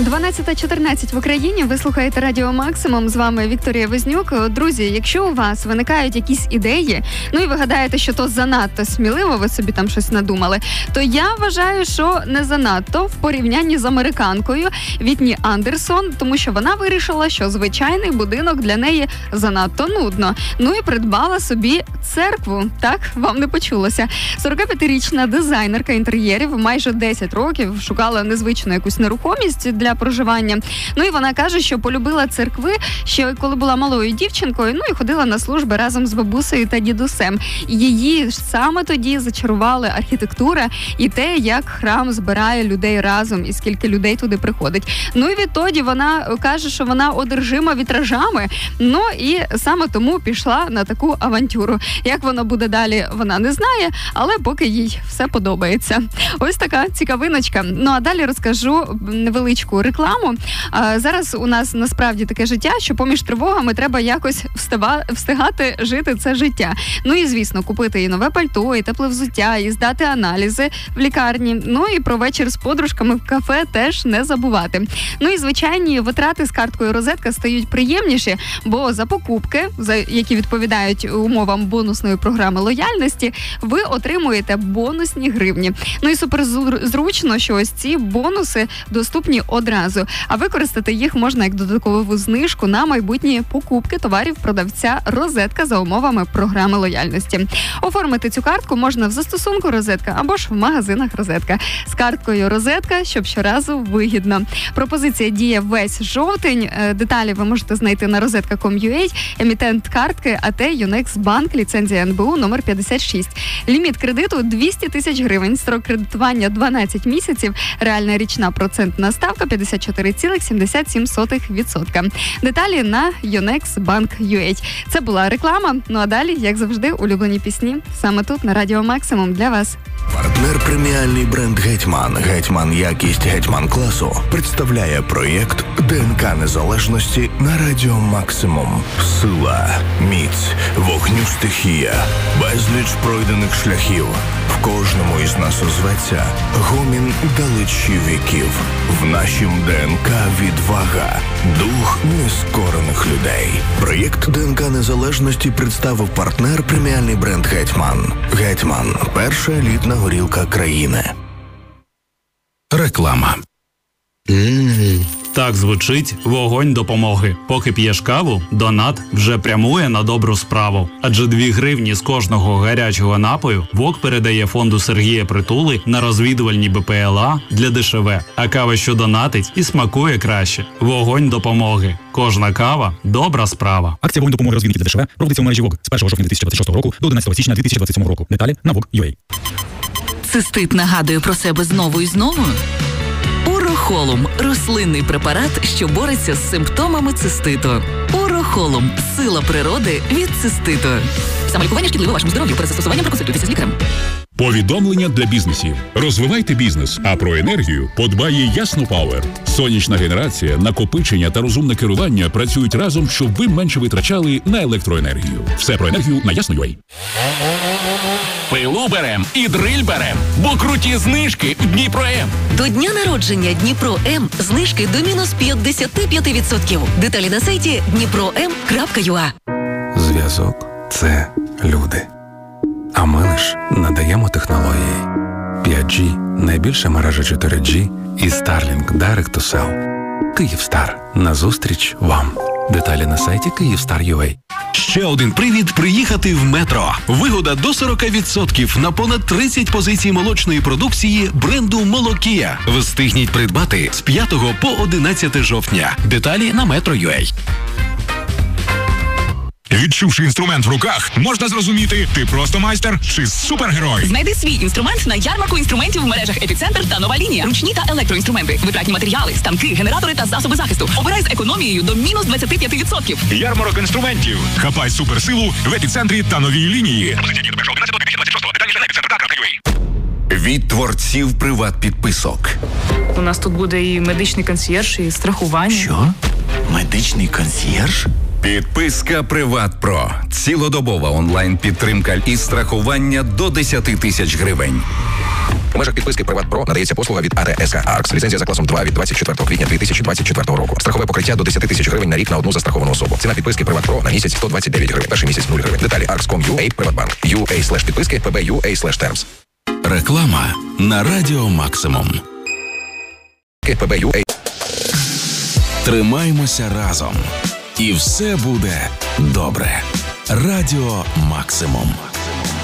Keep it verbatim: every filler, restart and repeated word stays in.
дванадцята чотирнадцять в Україні. Ви слухаєте Радіо Максимум. З вами Вікторія Вознюк. Друзі, якщо у вас виникають якісь ідеї, ну і ви гадаєте, що то занадто сміливо, ви собі там щось надумали, то я вважаю, що не занадто в порівнянні з американкою Вітні Андерсон, тому що вона вирішила, що звичайний будинок для неї занадто нудно. Ну і придбала собі церкву. Так, вам не почулося. сорокап'ятирічна дизайнерка інтер'єрів майже десять років шукала незвичну якусь нерухомість для проживання. Ну і вона каже, що полюбила церкви ще коли була малою дівчинкою, ну і ходила на служби разом з бабусею та дідусем. Її саме тоді зачарували архітектура і те, як храм збирає людей разом і скільки людей туди приходить. Ну і відтоді вона каже, що вона одержима вітражами, ну і саме тому пішла на таку авантюру. Як воно буде далі, вона не знає, але поки їй все подобається. Ось така цікавиночка. Ну а далі розкажу невеличку рекламу. А, зараз у нас насправді таке життя, що поміж тривогами треба якось встава, встигати жити це життя. Ну і, звісно, купити і нове пальто, і тепле взуття, і здати аналізи в лікарні. Ну і про вечір з подружками в кафе теж не забувати. Ну і звичайні витрати з карткою розетка стають приємніші, бо за покупки, за які відповідають умовам бонусної програми лояльності, ви отримуєте бонусні гривні. Ну і суперзручно, що ось ці бонуси доступні одразу, а використати їх можна як додаткову знижку на майбутні покупки товарів продавця розетка за умовами програми лояльності. Оформити цю картку можна в застосунку розетка або ж в магазинах розетка. З карткою розетка, щоб щоразу вигідно. Пропозиція діє весь жовтень. Деталі ви можете знайти на розетка крапка ком крапка ю а. Емітент картки АТ Юнекс-Банк, ліцензія ен бе у номер п'ятдесят шість. Ліміт кредиту двісті тисяч гривень, строк кредитування дванадцять місяців, реальна річна процентна ставка п'ятдесят чотири цілих сімдесят сім сотих відсотка. Деталі на юнекс-банк крапка ю а. Це була реклама, ну а далі, як завжди, улюблені пісні саме тут на Радіо Максимум для вас. Партнер преміальний бренд «Гетьман», «Гетьман якість», «Гетьман класу» представляє проєкт ДНК Незалежності на Радіо Максимум. Сила, міць, вогню стихія, безліч пройдених шляхів. В кожному із нас озветься гомін далечі віків. В нашім ДНК відвага, дух нескорених людей. Проєкт ДНК Незалежності представив партнер преміальний бренд «Гетьман». «Гетьман» – перша елітна горілка країни. Реклама. Mm. Так звучить вогонь допомоги. Поки п'єш каву, донат вже прямує на добру справу. Адже дві гривні з кожного гарячого напою ВОК передає фонду Сергія Притули на розвідувальні бе пе el а для де еш ве. А кава, що донатить, і смакує краще. Вогонь допомоги. Кожна кава – добра справа. Акція «Вогонь допомоги розвідки для де еш ве» проводиться в мережі ВОК з першого жовтня дві тисячі двадцять шостого року до одинадцятого січня дві тисячі двадцять сьомого року. Деталі на вок крапка ю а. Цистит нагадує про себе знову і знову? Урохолум – рослинний препарат, що бореться з симптомами циститу. Урохолум – сила природи від циститу. Самолікування шкідливе вашому здоров'ю. Перед застосуванням проконсультуйтеся з лікарем. Повідомлення для бізнесів. Розвивайте бізнес, а про енергію подбає Ясно Пауер. Сонячна генерація, накопичення та розумне керування працюють разом, щоб ви менше витрачали на електроенергію. Все про енергію на Ясно крапка ю а. Пилу берем і дриль берем, бо круті знижки в Дніпро-М. До дня народження Дніпро-М знижки до мінус п'ятдесят п'ять відсотків. Деталі на сайті дніпро ем крапка ю а. Зв'язок – це люди. А ми лиш надаємо технології. п'ять джі – найбільша мережа чотири джі і Starlink Direct to Cell. Київстар. Назустріч вам. Деталі на сайті київстар крапка ю а. Ще один привід приїхати в Метро. Вигода до сорок відсотків на понад тридцять позицій молочної продукції бренду «Молокія». Встигніть придбати з п'ятого по одинадцяте жовтня. Деталі на метро крапка ю а. Відчувши інструмент в руках, можна зрозуміти, ти просто майстер чи супергерой. Знайди свій інструмент на ярмарку інструментів в мережах «Епіцентр» та «Нова лінія». Ручні та електроінструменти, витратні матеріали, станки, генератори та засоби захисту. Обирай з економією до мінус двадцять п'ять відсотків. Ярмарок інструментів. Хапай суперсилу в «Епіцентрі» та «Новій лінії». Від творців приват-підписок. У нас тут буде і медичний консьєрж, і страхування. Що? Медичний консьєрж? Підписка «Приват Про». Цілодобова онлайн-підтримка і страхування до десять тисяч гривень. У межах підписки «Приват-Про» надається послуга від АТ СК Аркс. Ліцензія за класом два від двадцять четвертого квітня дві тисячі двадцять четвертого року. Страхове покриття до десять тисяч гривень на рік на одну застраховану особу. Ціна підписки «Приват-Про» на місяць сто двадцять дев'ять гривень. Перший місяць нуль гривень. Деталі аркс крапка ком крапка ю а Приватбанк. ю а слеш підписки пі бі ю а слеш термс. Реклама на Радіо Максимум. пі бі ю а. Тримаймося разом. І все буде добре. Радіо Максимум.